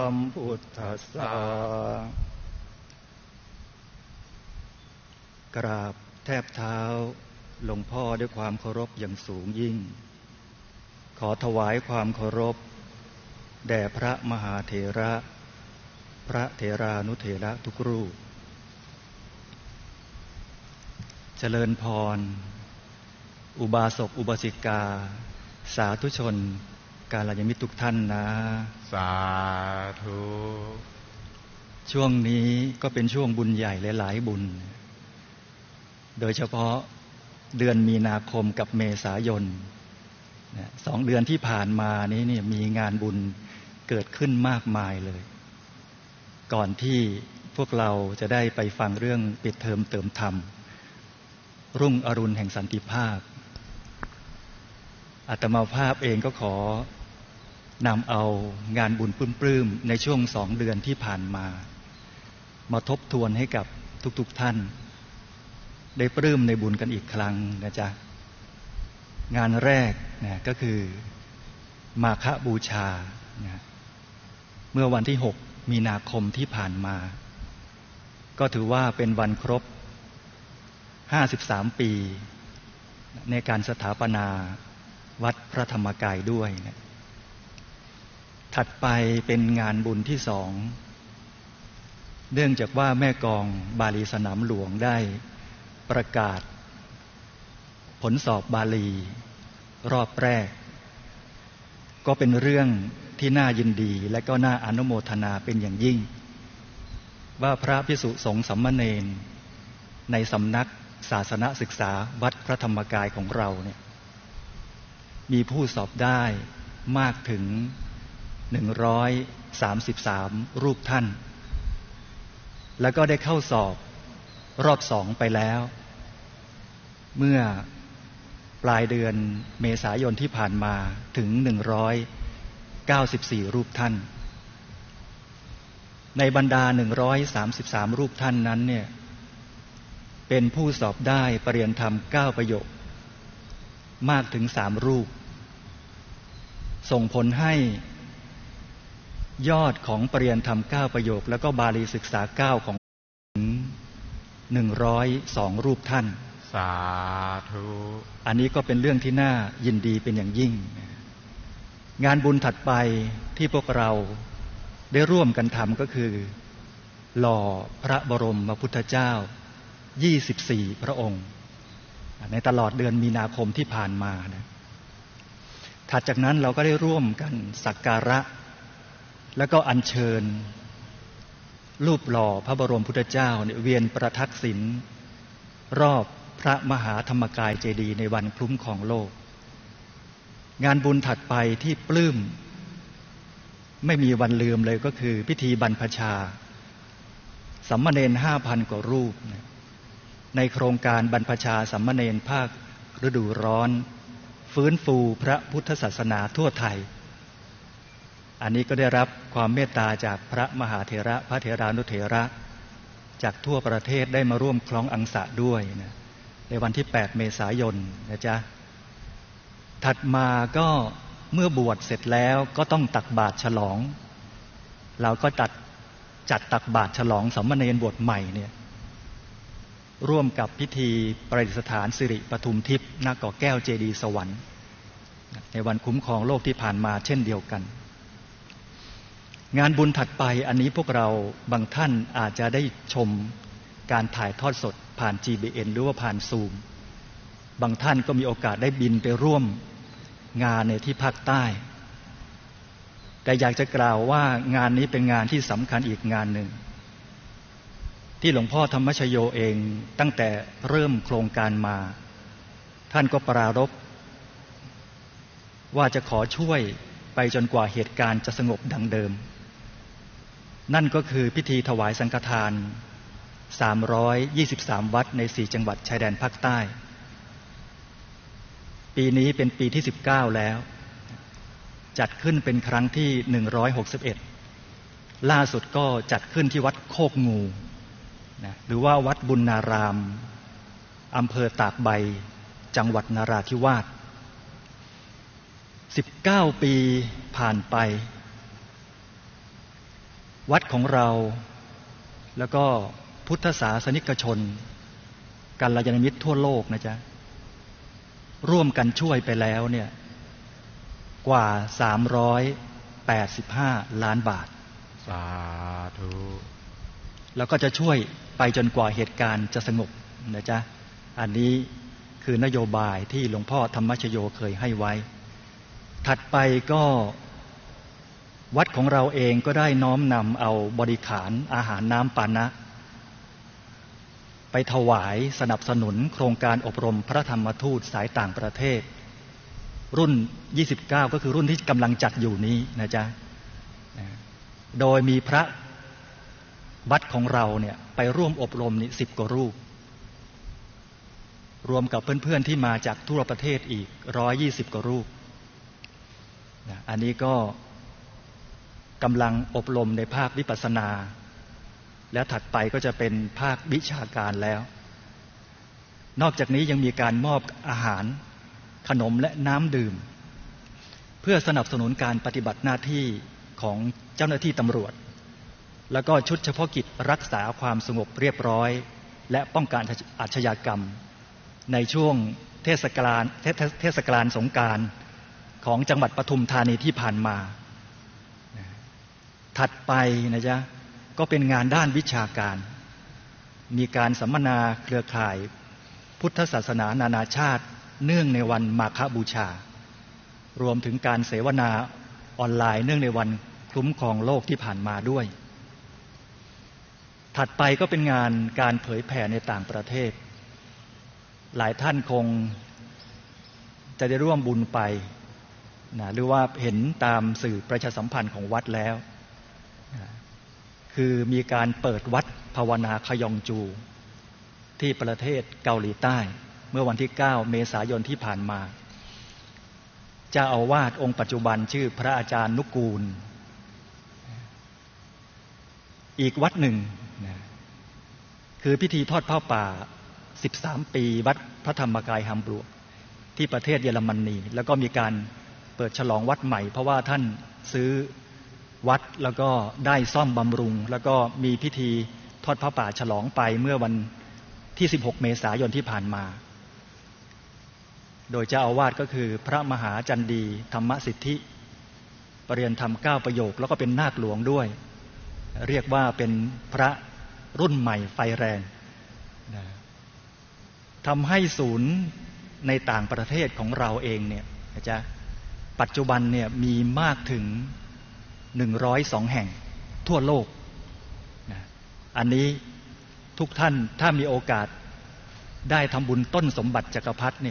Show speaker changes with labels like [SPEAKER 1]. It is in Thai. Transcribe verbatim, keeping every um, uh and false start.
[SPEAKER 1] ธัมพุทธัสสะกราบแทบเท้าหลวงพ่อด้วยความเคารพอย่างสูงยิ่งขอถวายความเคารพแด่พระมหาเถระพระเถรานุเถระทุกรูปเจริญพรอุบาสกอุบาสิกาสาธุชนกาลยมิตรทุกท่านนะ
[SPEAKER 2] สาธุ
[SPEAKER 1] ช่วงนี้ก็เป็นช่วงบุญใหญ่หลายๆบุญโดยเฉพาะเดือนมีนาคมกับเมษายนสองเดือนที่ผ่านมานี้เนี่ยมีงานบุญเกิดขึ้นมากมายเลยก่อนที่พวกเราจะได้ไปฟังเรื่องปิดเทอมเติมธรรมรุ่งอรุณแห่งสันติภาพอาตมาภาพเองก็ขอนำเอางานบุญปลื้มๆในช่วงสองเดือนที่ผ่านมามาทบทวนให้กับทุกๆท่านได้ปลื้มในบุญกันอีกครั้งนะจ๊ะงานแรกนะก็คือมาฆบูชานะเมื่อวันที่หกมีนาคมที่ผ่านมาก็ถือว่าเป็นวันครบห้าสิบสามปีในการสถาปนาวัดพระธรรมกายด้วยนะถัดไปเป็นงานบุญที่สองเนื่องจากว่าแม่กองบาลีสนามหลวงได้ประกาศผลสอบบาลีรอบแรกก็เป็นเรื่องที่น่ายินดีและก็น่าอนุโมทนาเป็นอย่างยิ่งว่าพระภิกษุสงฆ์สัมมเณรในสำนักศาสนศึกษาวัดพระธรรมกายของเราเนี่ยมีผู้สอบได้มากถึงหนึ่งร้อยสามสิบสามรูปท่านแล้วก็ได้เข้าสอบรอบสองไปแล้วเมื่อปลายเดือนเมษายนที่ผ่านมาถึงหนึ่งร้อยเก้าสิบสี่รูปท่านในบรรดาหนึ่งร้อยสามสิบสามรูปท่านนั้นเนี่ยเป็นผู้สอบได้ปริญญาธรรมเก้าประโยคมากถึงสามรูปส่งผลให้ยอดของปริญญาธรรมเก้าประโยคแล้วก็บาลีศึกษาเก้าของถึงหนึ่งร้อยสองรูปท่าน
[SPEAKER 2] สาธุ
[SPEAKER 1] อันนี้ก็เป็นเรื่องที่น่ายินดีเป็นอย่างยิ่งงานบุญถัดไปที่พวกเราได้ร่วมกันทำก็คือหล่อพระบรมพุทธเจ้ายี่สิบสี่พระองค์ในตลอดเดือนมีนาคมที่ผ่านมานะถัดจากนั้นเราก็ได้ร่วมกันสักการะแล้วก็อัญเชิญรูปหล่อพระบรมพุทธเจ้าเนี่ยเวียนประทักษิณรอบพระมหาธรรมกายเจดีย์ในวันคลุ้มของโลกงานบุญถัดไปที่ปลื้มไม่มีวันลืมเลยก็คือพิธีบรรพชาสัมมเณรห้าพันกว่ารูปในโครงการบรรพชาสัมมเณรภาคฤดูร้อนฟื้นฟูพระพุทธศาสนาทั่วไทยอันนี้ก็ได้รับความเมตตาจากพระมหาเถระพระเถรานุเถระจากทั่วประเทศได้มาร่วมคล้องอังสะด้วยนะในวันที่แปดเมษายนนะจ๊ะถัดมาก็เมื่อบวชเสร็จแล้วก็ต้องตักบาตรฉลองเราก็จัดจัดตักบาตรฉลองสัมมเณรบวชใหม่เนี่ยร่วมกับพิธีประดิษฐานสิริปทุมทิพย์ณเกาะแก้วเจดีย์สวรรค์ในวันคุ้มครองโลกที่ผ่านมาเช่นเดียวกันงานบุญถัดไปอันนี้พวกเราบางท่านอาจจะได้ชมการถ่ายทอดสดผ่าน จี บี เอ็น หรือว่าผ่านซูมบางท่านก็มีโอกาสได้บินไปร่วมงานในที่ภาคใต้แต่อยากจะกล่าวว่างานนี้เป็นงานที่สำคัญอีกงานหนึ่งที่หลวงพ่อธรรมชโยเองตั้งแต่เริ่มโครงการมาท่านก็ปรารภว่าจะขอช่วยไปจนกว่าเหตุการณ์จะสงบดังเดิมนั่นก็คือพิธีถวายสังฆทานสามร้อยยี่สิบสามวัดในสี่จังหวัดชายแดนภาคใต้ปีนี้เป็นปีที่สิบเก้าแล้วจัดขึ้นเป็นครั้งที่หนึ่งร้อยหกสิบเอ็ดล่าสุดก็จัดขึ้นที่วัดโคกงูนะหรือว่าวัดบุญนารามอำเภอตากใบจังหวัดนราธิวาสสิบเก้าปีผ่านไปวัดของเราแล้วก็พุทธศาสนิกชนกัลยาณมิตรทั่วโลกนะจ๊ะร่วมกันช่วยไปแล้วเนี่ยกว่าสามร้อยแปดสิบห้าล้านบาท
[SPEAKER 2] สาธุ
[SPEAKER 1] แล้วก็จะช่วยไปจนกว่าเหตุการณ์จะสงบนะจ๊ะอันนี้คือนโยบายที่หลวงพ่อธรรมชโยเคยให้ไว้ถัดไปก็วัดของเราเองก็ได้น้อมนำเอาบริขารอาหารน้ำปานะไปถวายสนับสนุนโครงการอบรมพระธรรมทูตสายต่างประเทศรุ่นยี่สิบเก้าก็คือรุ่นที่กำลังจัดอยู่นี้นะจ๊ะโดยมีพระวัดของเราเนี่ยไปร่วมอบรมนี่สิบกว่ารูปรวมกับเพื่อนๆที่มาจากทั่วประเทศอีกร้อยยี่สิบกว่ารูปอันนี้ก็กำลังอบรมในภาควิปัสสนาและถัดไปก็จะเป็นภาควิชาการแล้วนอกจากนี้ยังมีการมอบอาหารขนมและน้ำดื่มเพื่อสนับสนุนการปฏิบัติหน้าที่ของเจ้าหน้าที่ตำรวจแล้วก็ชุดเฉพาะกิจรักษาความสงบเรียบร้อยและป้องกันอาชญากรรมในช่วงเทศกาลเทศกาลสงกรานต์ของจังหวัดปทุมธานีที่ผ่านมาถัดไปนะจ๊ะก็เป็นงานด้านวิชาการมีการสัมมนาเครือข่ายพุทธศาสนานานาชาติเนื่องในวันมาฆบูชารวมถึงการเสวนาออนไลน์เนื่องในวันคุ้มครองโลกที่ผ่านมาด้วยถัดไปก็เป็นงานการเผยแผ่ในต่างประเทศหลายท่านคงจะได้ร่วมบุญไปนะหรือว่าเห็นตามสื่อประชาสัมพันธ์ของวัดแล้วนะคือมีการเปิดวัดภาวนาขยองจูที่ประเทศเกาหลีใต้เมื่อวันที่เก้าเมษายนที่ผ่านมาเจ้าอาวาสองค์ปัจจุบันชื่อพระอาจารย์นุกูลอีกวัดหนึ่งนะคือพิธีทอดผ้าป่าสิบสามปีวัดพระธรรมกายฮัมบูร์กที่ประเทศเยอรมนีแล้วก็มีการเปิดฉลองวัดใหม่เพราะว่าท่านซื้อวัดแล้วก็ได้ซ่อมบำรุงแล้วก็มีพิธีทอดผ้าป่าฉลองไปเมื่อวันที่สิบหกเมษายนที่ผ่านมาโดยเจ้าอาวาสก็คือพระมหาจันดีธรรมสิทธิปริยนธรรมเก้าประโยคแล้วก็เป็นนาคหลวงด้วยเรียกว่าเป็นพระรุ่นใหม่ไฟแรงนะทำให้ศูนย์ในต่างประเทศของเราเองเนี่ยนะจ๊ะปัจจุบันเนี่ยมีมากถึงหนึ่งร้อยสองแห่งทั่วโลกนะอันนี้ทุกท่านถ้ามีโอกาสได้ทำบุญต้นสมบัติจักรพรรดิเนี่ย